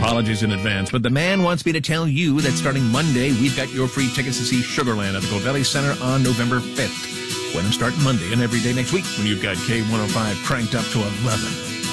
Apologies in advance, but the man wants me to tell you that starting Monday, we've got your free tickets to see Sugarland at the Govelli Center on November 5th. When I'm starting Monday and every day next week when you've got K105 cranked up to 11.